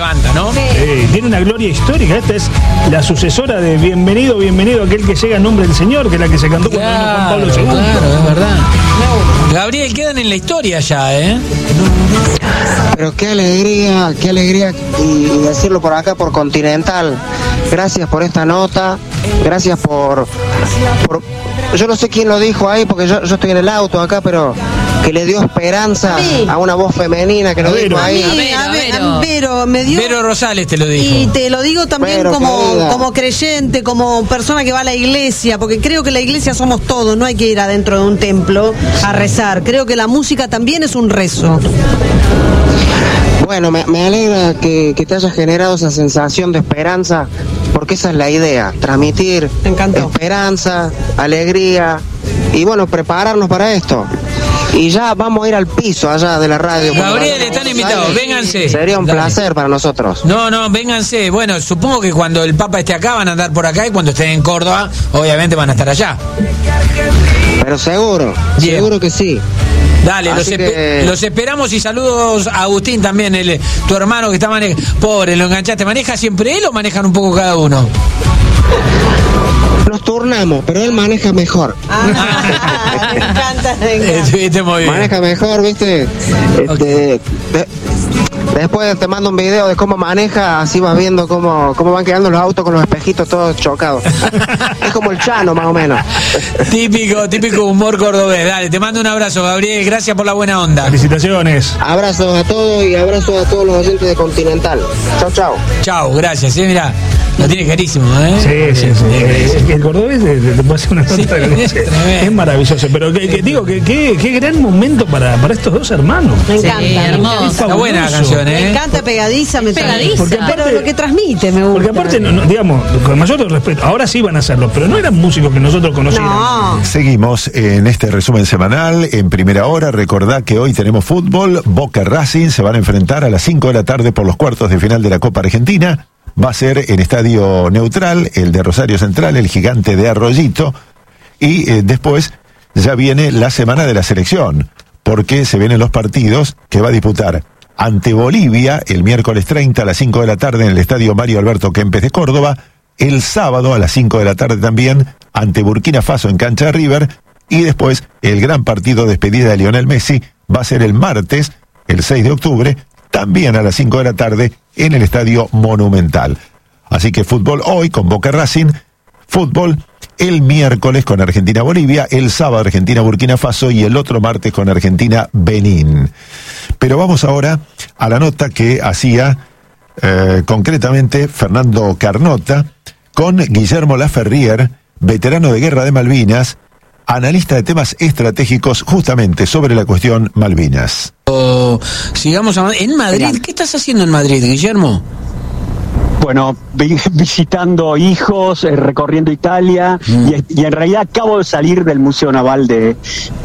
levanta, ¿no? Tiene una gloria histórica. Esta es la sucesora de Bienvenido, bienvenido, aquel que llega en nombre del Señor, que es la que se cantó cuando vino Juan Pablo II. Claro, es verdad. Gabriel, quedan en la historia ya, ¿eh? Pero qué alegría, y decirlo por acá, por Continental. Gracias por esta nota, gracias por yo no sé quién lo dijo ahí, porque yo estoy en el auto acá, pero que le dio esperanza a una voz femenina que lo dijo ahí. Vero, me dio. Vero Rosales te lo dijo. Y te lo digo también Vero, como creyente, como persona que va a la iglesia, porque creo que la iglesia somos todos, no hay que ir adentro de un templo a rezar. Creo que la música también es un rezo. Bueno, me alegra que te haya generado esa sensación de esperanza, porque esa es la idea, transmitir esperanza, alegría y bueno, prepararnos para esto. Y ya vamos a ir al piso allá de la radio. Gabriel, están invitados, vénganse. Sería un placer para nosotros. No, vénganse. Bueno, supongo que cuando el Papa esté acá van a andar por acá, y cuando estén en Córdoba, obviamente van a estar allá. Pero seguro que sí. Dale, los esperamos, y saludos a Agustín también, tu hermano que está manejando. Pobre, lo enganchaste. ¿Maneja siempre él o manejan un poco cada uno? Nos turnamos, pero él maneja mejor. Me encanta. Estuviste muy bien. Maneja mejor, ¿viste? Okay. Después te mando un video de cómo maneja, así vas viendo cómo van quedando los autos con los espejitos todos chocados. Es como el Chano, más o menos. Típico humor cordobés. Dale, te mando un abrazo, Gabriel. Gracias por la buena onda. Felicitaciones. Abrazos a todos y abrazos a todos los oyentes de Continental. Chau. Chau, gracias. Mirá, lo tiene carísimo, ¿eh? Sí. El cordobés te puede hacer una nota es maravilloso. Pero digo, qué gran momento para estos dos hermanos. Me encanta. Hermoso. Está buena la canción, Me encanta, pegadiza. Porque pero lo que transmite me gusta. Porque aparte, digamos, con mayor respeto, ahora sí van a hacerlo, pero no eran músicos que nosotros conocíamos. No. Seguimos en este resumen semanal. En primera hora, recordá que hoy tenemos fútbol. Boca Racing se van a enfrentar a las 5 de la tarde por los cuartos de final de la Copa Argentina. Va a ser en estadio neutral, el de Rosario Central, el Gigante de Arroyito. Y después ya viene la semana de la selección, porque se vienen los partidos que va a disputar ante Bolivia el miércoles 30 a las 5 de la tarde en el estadio Mario Alberto Kempes de Córdoba. El sábado a las 5 de la tarde también ante Burkina Faso en cancha de River. Y después el gran partido de despedida de Lionel Messi va a ser el martes, el 6 de octubre, también a las 5 de la tarde en el Estadio Monumental. Así que fútbol hoy con Boca Racing, fútbol el miércoles con Argentina-Bolivia, el sábado Argentina-Burkina Faso y el otro martes con Argentina-Benín. Pero vamos ahora a la nota que hacía concretamente Fernando Carnota con Guillermo Laferrier, veterano de Guerra de Malvinas, analista de temas estratégicos justamente sobre la cuestión Malvinas. Sigamos en Madrid. ¿Qué estás haciendo en Madrid, Guillermo? Bueno, visitando hijos, recorriendo Italia, y en realidad acabo de salir del Museo Naval de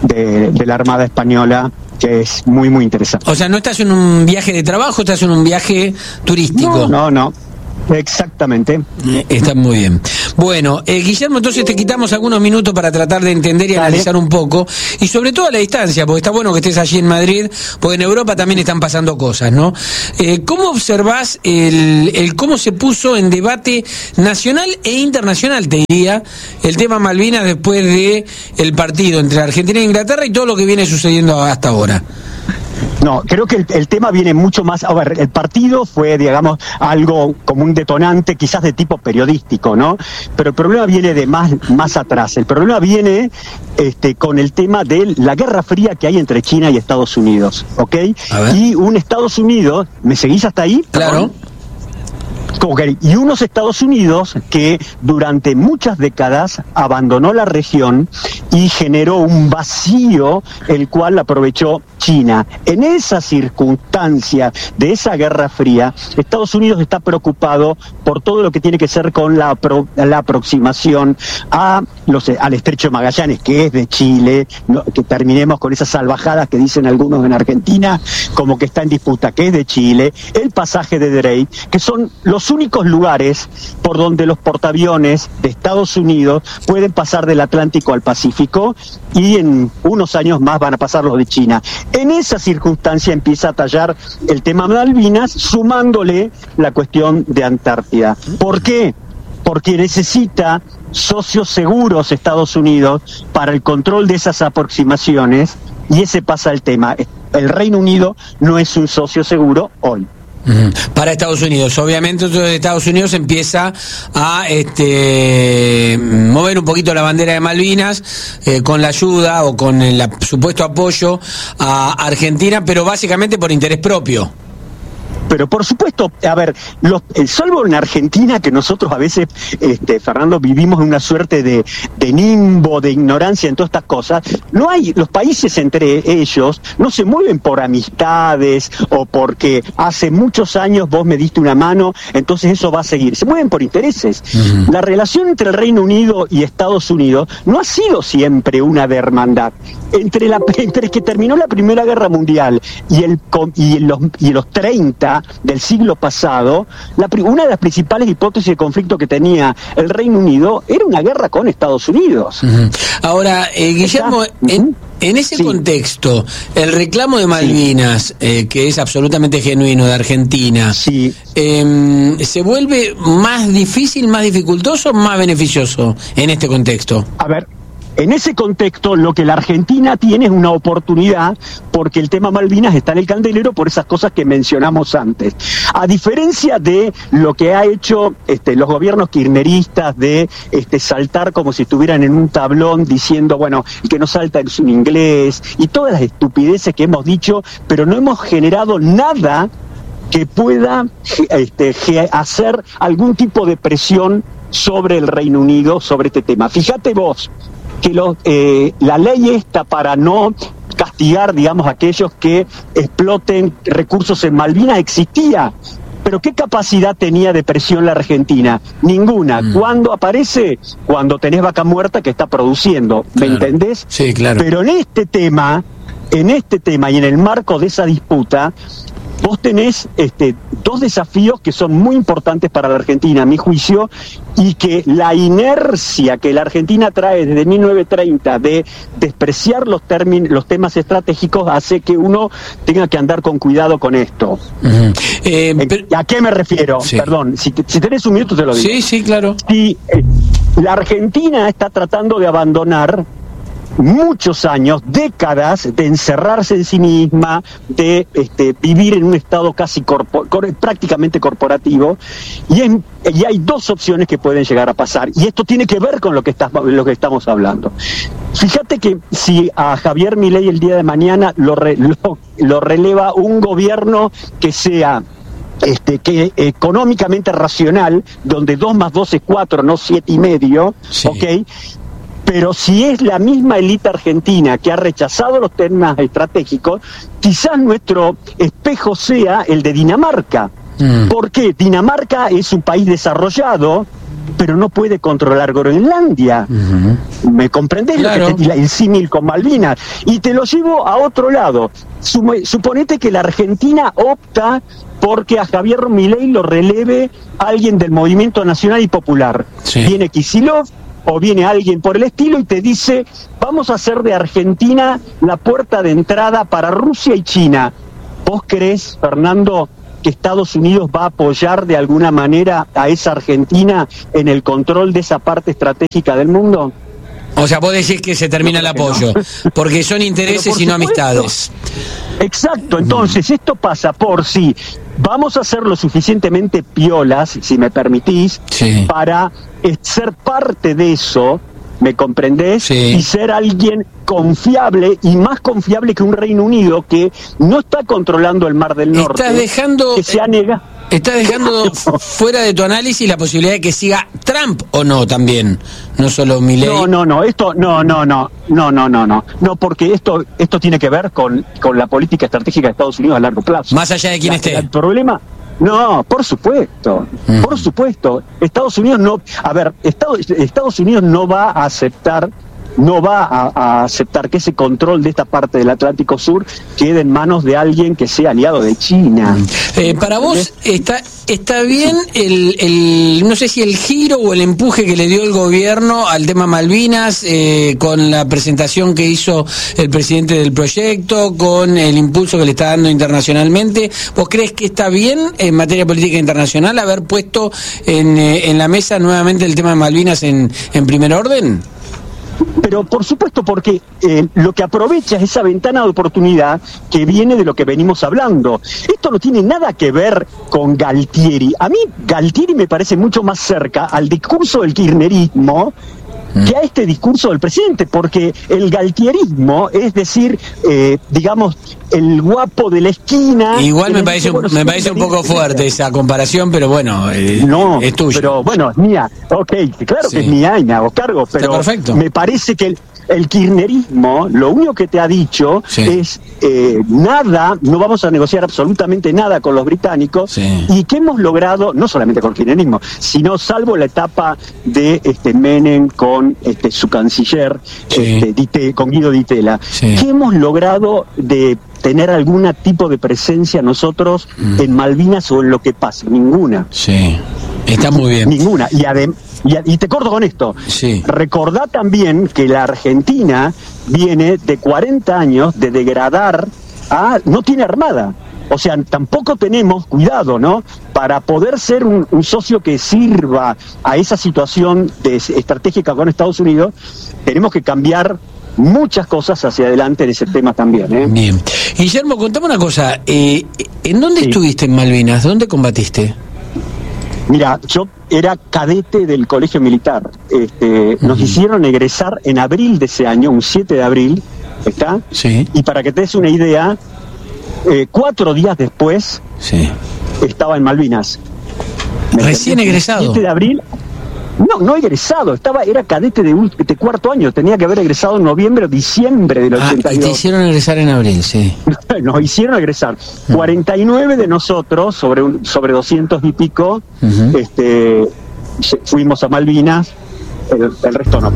la Armada Española, que es muy, muy interesante. O sea, ¿no estás en un viaje de trabajo, estás en un viaje turístico? No. Exactamente. Está muy bien. Bueno, Guillermo, entonces te quitamos algunos minutos para tratar de entender y analizar un poco, y sobre todo a la distancia, porque está bueno que estés allí en Madrid, porque en Europa también están pasando cosas, ¿no? ¿Cómo observás el cómo se puso en debate nacional e internacional, te diría, el tema Malvinas después de el partido entre Argentina e Inglaterra y todo lo que viene sucediendo hasta ahora? No, creo que el tema viene mucho más. A ver, el partido fue, digamos, algo como un detonante, quizás de tipo periodístico, ¿no? Pero el problema viene de más atrás. El problema viene con el tema de la guerra fría que hay entre China y Estados Unidos, ¿ok? Y un Estados Unidos, ¿me seguís hasta ahí? Claro. Y unos Estados Unidos que durante muchas décadas abandonó la región y generó un vacío, el cual aprovechó China. En esa circunstancia de esa guerra fría, Estados Unidos está preocupado por todo lo que tiene que ser con la aproximación al Estrecho de Magallanes, que es de Chile, que terminemos con esas salvajadas que dicen algunos en Argentina, como que está en disputa, que es de Chile, el pasaje de Drake, que son los únicos lugares por donde los portaaviones de Estados Unidos pueden pasar del Atlántico al Pacífico, y en unos años más van a pasar los de China. En esa circunstancia empieza a tallar el tema Malvinas, sumándole la cuestión de Antártida. ¿Por qué? Porque necesita socios seguros Estados Unidos para el control de esas aproximaciones, y ese pasa el tema. El Reino Unido no es un socio seguro hoy. Para Estados Unidos, obviamente entonces Estados Unidos empieza a mover un poquito la bandera de Malvinas con la ayuda o con el supuesto apoyo a Argentina, pero básicamente por interés propio. Pero por supuesto, a ver, salvo en Argentina, que nosotros a veces, Fernando, vivimos en una suerte de nimbo, de ignorancia en todas estas cosas, no hay, los países entre ellos no se mueven por amistades o porque hace muchos años vos me diste una mano, entonces eso va a seguir, se mueven por intereses. La relación entre el Reino Unido y Estados Unidos no ha sido siempre una de hermandad. Entre que terminó la Primera Guerra Mundial y los 30 del siglo pasado, una de las principales hipótesis de conflicto que tenía el Reino Unido era una guerra con Estados Unidos. Ahora, Guillermo, en ese contexto, el reclamo de Malvinas, que es absolutamente genuino de Argentina, ¿se vuelve más difícil, más dificultoso o más beneficioso en este contexto? A ver, en ese contexto, lo que la Argentina tiene es una oportunidad, porque el tema Malvinas está en el candelero por esas cosas que mencionamos antes. A diferencia de lo que ha hecho los gobiernos kirchneristas de saltar como si estuvieran en un tablón diciendo, bueno, el que no salta es un inglés, y todas las estupideces que hemos dicho, pero no hemos generado nada que pueda hacer algún tipo de presión sobre el Reino Unido, sobre este tema. Fíjate vos, que la ley esta para no castigar, digamos, a aquellos que exploten recursos en Malvinas existía, pero ¿qué capacidad tenía de presión la Argentina? Ninguna. ¿Cuándo aparece? Cuando tenés vaca muerta que está produciendo, ¿me entendés? Sí, claro. Pero en este tema y en el marco de esa disputa, vos tenés dos desafíos que son muy importantes para la Argentina, a mi juicio, y que la inercia que la Argentina trae desde 1930 de despreciar los temas estratégicos hace que uno tenga que andar con cuidado con esto. ¿A qué me refiero? Sí. Perdón, si tenés un minuto te lo digo. Sí, claro. La Argentina está tratando de abandonar muchos años, décadas de encerrarse en sí misma, de vivir en un estado casi prácticamente corporativo, y hay dos opciones que pueden llegar a pasar, y esto tiene que ver con lo que estamos hablando. Fíjate que si a Javier Milei el día de mañana lo releva un gobierno que sea que económicamente racional, donde 2 más 2 es 4, no 7,5, sí. ¿Ok? Pero si es la misma élite argentina que ha rechazado los temas estratégicos, quizás nuestro espejo sea el de Dinamarca. ¿Por qué? Dinamarca es un país desarrollado, pero no puede controlar Groenlandia. ¿Me comprendés? Claro. El símil con Malvinas. Y te lo llevo a otro lado. Suponete que la Argentina opta porque a Javier Milei lo releve alguien del Movimiento Nacional y Popular. Sí. Viene Kicillof, o viene alguien por el estilo y te dice, vamos a hacer de Argentina la puerta de entrada para Rusia y China. ¿Vos creés, Fernando, que Estados Unidos va a apoyar de alguna manera a esa Argentina en el control de esa parte estratégica del mundo? O sea, vos decís que se termina el apoyo, porque son intereses y no amistades. Exacto, entonces esto pasa por si vamos a ser lo suficientemente piolas, si me permitís, para ser parte de eso, ¿me comprendés? Y ser alguien confiable, y más confiable que un Reino Unido que no está controlando el Mar del Norte. Que se ha negado. Estás dejando fuera de tu análisis la posibilidad de que siga Trump o no también, no solo Milei. No, porque esto tiene que ver con la política estratégica de Estados Unidos a largo plazo. Más allá de quién esté. El problema, no, por supuesto, Estados Unidos no va a aceptar no va a aceptar que ese control de esta parte del Atlántico Sur quede en manos de alguien que sea aliado de China. Para vos, ¿está bien no sé si el giro o el empuje que le dio el gobierno al tema Malvinas, con la presentación que hizo el presidente del proyecto, con el impulso que le está dando internacionalmente? ¿Vos crees que está bien en materia política internacional haber puesto en la mesa nuevamente el tema de Malvinas en primer orden? Pero por supuesto, porque lo que aprovecha es esa ventana de oportunidad que viene de lo que venimos hablando. Esto no tiene nada que ver con Galtieri. A mí Galtieri me parece mucho más cerca al discurso del kirchnerismo que a este discurso del presidente, porque el galtierismo, es decir, digamos, el guapo de la esquina... Igual me parece un poco fuerte esa comparación, pero bueno, no, es tuyo. Pero bueno, es mía. Ok, claro que es mía y me hago cargo, pero me parece que el kirchnerismo lo único que te ha dicho es nada, no vamos a negociar absolutamente nada con los británicos, y que hemos logrado, no solamente con el kirchnerismo, sino salvo la etapa de Menem con su canciller, con Guido Di Tella, que hemos logrado de tener algún tipo de presencia nosotros en Malvinas o en lo que pase. Ninguna. Sí, está muy bien. Ninguna. Y te corto con esto. Recordá también que la Argentina viene de 40 años de degradar no tiene armada. O sea, tampoco tenemos cuidado, ¿no? Para poder ser un socio que sirva a esa situación estratégica con Estados Unidos, tenemos que cambiar muchas cosas hacia adelante en ese tema también. Bien. Guillermo, contame una cosa. ¿En dónde estuviste en Malvinas? ¿Dónde combatiste? Mira, yo era cadete del colegio militar. Nos hicieron egresar en abril de ese año, un 7 de abril, ¿está? Sí. Y para que te des una idea, 4 días después estaba en Malvinas. Recién egresado. 7 de abril. No egresado, era cadete de cuarto año, tenía que haber egresado en noviembre o diciembre del 82. Y te hicieron egresar en abril, Nos hicieron egresar. 49 de nosotros, sobre 200 y pico, fuimos a Malvinas, el resto no.